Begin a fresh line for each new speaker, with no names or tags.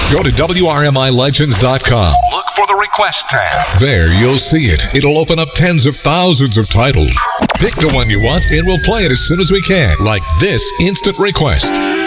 Go to WRMILegends.com. Look for the request tab. There, you'll see it. It'll open up tens of thousands of titles. Pick the one you want, and we'll play it as soon as we can, like this instant request.